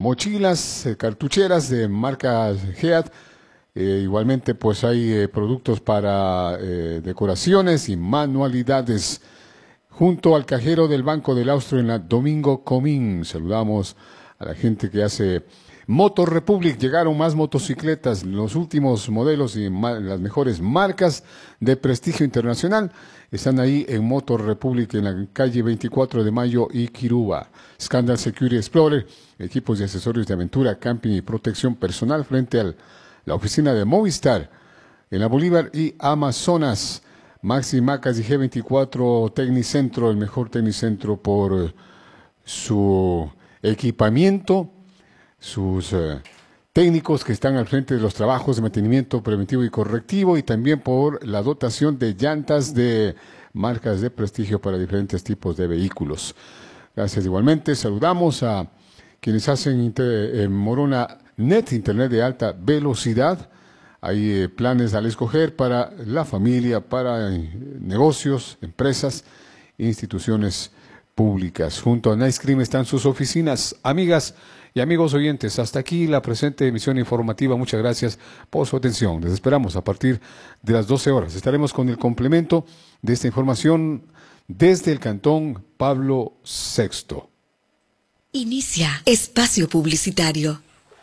mochilas, cartucheras de marca GEAT. Igualmente pues hay productos para decoraciones y manualidades. Junto al cajero del Banco del Austro en la Domingo Comín. Saludamos a la gente que hace Motor Republic. Llegaron más motocicletas, los últimos modelos y las mejores marcas de prestigio internacional. Están ahí en Motor Republic en la calle 24 de Mayo y Quiruba. Scandal Security Explorer, equipos de accesorios de aventura, camping y protección personal frente a la oficina de Movistar en la Bolívar y Amazonas. Maxi Macas y G24 Tecnicentro, el mejor Tecnicentro por su equipamiento, sus técnicos que están al frente de los trabajos de mantenimiento preventivo y correctivo, y también por la dotación de llantas de marcas de prestigio para diferentes tipos de vehículos. Gracias igualmente. Saludamos a quienes hacen Morona Net, internet de alta velocidad. Hay planes al escoger para la familia, para negocios, empresas, instituciones públicas. Junto a Nice Cream están sus oficinas. Amigas y amigos oyentes, hasta aquí la presente emisión informativa. Muchas gracias por su atención. Les esperamos a partir de las 12 horas. Estaremos con el complemento de esta información desde el Cantón Pablo VI. Inicia espacio publicitario.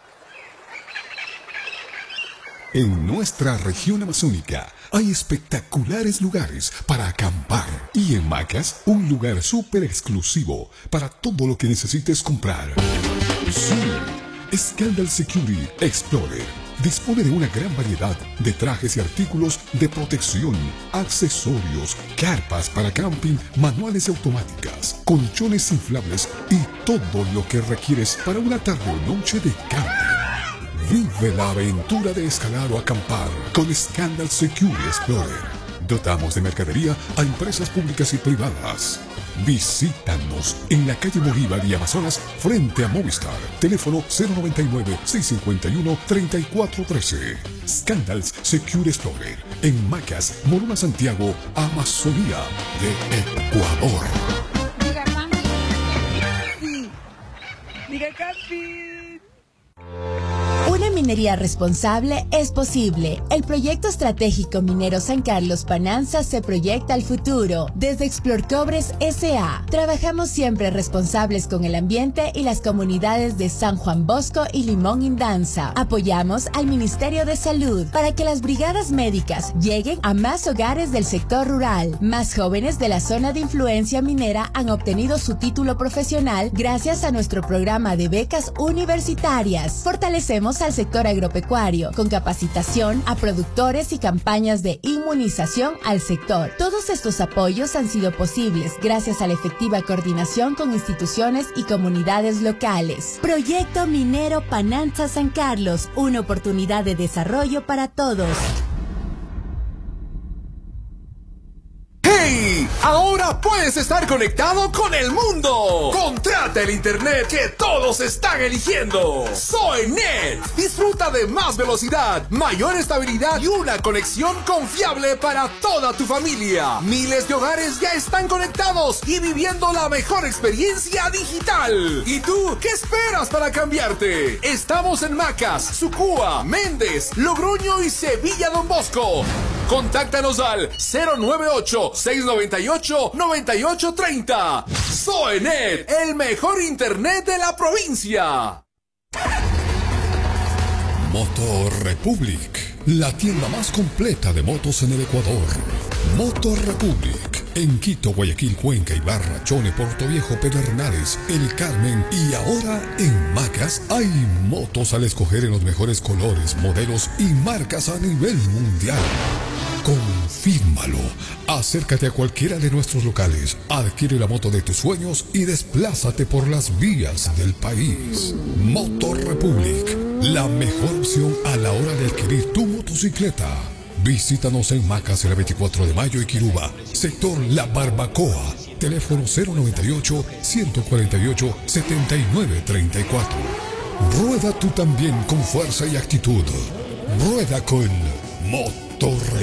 En nuestra región amazónica hay espectaculares lugares para acampar y en Macas un lugar súper exclusivo para todo lo que necesites comprar. Sí, Scandal Security Explorer dispone de una gran variedad de trajes y artículos de protección, accesorios, carpas para camping, manuales y automáticas, colchones inflables y todo lo que requieres para una tarde o noche de camping. Vive la aventura de escalar o acampar con Scandal Security Explorer. Dotamos de mercadería a empresas públicas y privadas. Visítanos en la calle Bolívar y Amazonas frente a Movistar. Teléfono 099-651-3413. Scandals Security Explorer en Macas, Morona, Santiago, Amazonía de Ecuador. Diga, mami. Sí. Diga, Capi. Una minería responsable es posible. El proyecto estratégico minero San Carlos Pananza se proyecta al futuro. Desde Explorcobres S.A. trabajamos siempre responsables con el ambiente y las comunidades de San Juan Bosco y Limón Indanza. Apoyamos al Ministerio de Salud para que las brigadas médicas lleguen a más hogares del sector rural. Más jóvenes de la zona de influencia minera han obtenido su título profesional gracias a nuestro programa de becas universitarias. Fortalecemos al sector agropecuario con capacitación a productores y campañas de inmunización al sector. Todos estos apoyos han sido posibles gracias a la efectiva coordinación con instituciones y comunidades locales. Proyecto Minero Pananza San Carlos, una oportunidad de desarrollo para todos. ¡Hey! Ahora puedes estar conectado con el mundo. Contrata el internet que todos están eligiendo. Soy Net. Disfruta de más velocidad, mayor estabilidad y una conexión confiable para toda tu familia. Miles de hogares ya están conectados y viviendo la mejor experiencia digital. ¿Y tú qué esperas para cambiarte? Estamos en Macas, Sucúa, Méndez, Logroño y Sevilla Don Bosco. Contáctanos al 098-698-9830. Soenet, el mejor internet de la provincia. Motor Republic, la tienda más completa de motos en el Ecuador. Motor Republic, en Quito, Guayaquil, Cuenca, Ibarra, Chone, Portoviejo, Pedernales, El Carmen y ahora en Macas hay motos al escoger en los mejores colores, modelos y marcas a nivel mundial. Confírmalo. Acércate a cualquiera de nuestros locales, adquiere la moto de tus sueños y desplázate por las vías del país. Motor Republic, la mejor opción a la hora de adquirir tu motocicleta. Visítanos en Macas, en la 24 de Mayo y Quiruba, sector La Barbacoa. Teléfono 098-148-7934. Rueda tú también con fuerza y actitud. Rueda con Motor Republic.